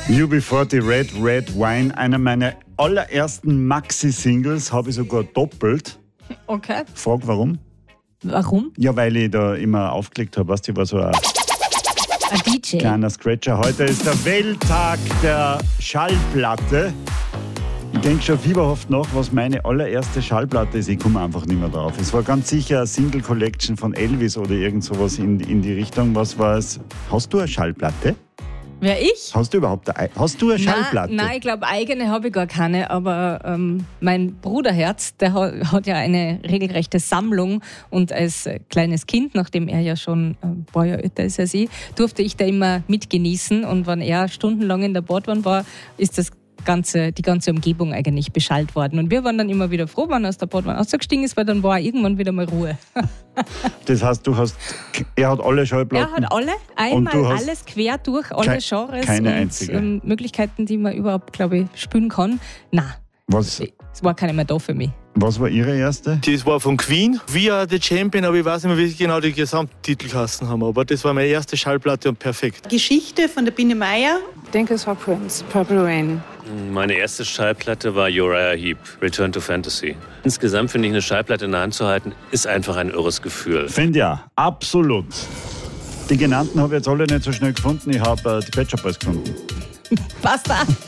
UB40 Red Wine, einer meiner allerersten Maxi-Singles, habe ich sogar doppelt. Okay. Frag warum? Warum? Ja, weil ich da immer aufgelegt habe. Weißt du, ich war so ein DJ. kleiner Scratcher. Heute ist der Welttag der Schallplatte. Ich denke schon fieberhaft nach, was meine allererste Schallplatte ist. Ich komme einfach nicht mehr drauf. Es war ganz sicher eine Single Collection von Elvis oder irgend sowas in die Richtung. Was war es? Hast du eine Schallplatte? Wer, ich? Hast du überhaupt eine Schallplatte? Nein, ich glaube, eigene habe ich gar keine. Aber mein Bruderherz, der hat ja eine regelrechte Sammlung. Und als kleines Kind, nachdem er ja schon ein paar Jahre älter ist als ich, durfte ich da immer mitgenießen. Und wenn er stundenlang in der Badwanne war, ist die ganze Umgebung eigentlich beschallt worden. Und wir waren dann immer wieder froh, wenn er aus der Badwanne ausgestiegen ist, weil dann war irgendwann wieder mal Ruhe. Das heißt, er hat alle Schallplatten? Er hat alle, einmal alles quer durch, alle Genres keine und einzige. Möglichkeiten, die man überhaupt, glaube ich, spielen kann. Nein, es war keine mehr da für mich. Was war Ihre erste? Das war von Queen, We Are the Champion, aber ich weiß nicht mehr, wie genau die Gesamttitelkassen haben. Aber das war meine erste Schallplatte und perfekt. Geschichte von der Biene Meier. Ich denke, es war Prince, Purple Rain. Meine erste Schallplatte war Uriah Heep, Return to Fantasy. Insgesamt finde ich, eine Schallplatte in der Hand zu halten, ist einfach ein irres Gefühl. Finde ja, absolut. Die genannten habe ich jetzt alle nicht so schnell gefunden. Ich habe die Pet Shop Boys gefunden. Basta!